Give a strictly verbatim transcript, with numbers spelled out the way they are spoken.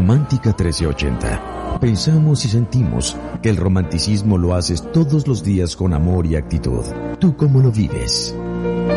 Romántica trece ochenta. Pensamos y sentimos que el romanticismo lo haces todos los días con amor y actitud. ¿Tú cómo lo vives?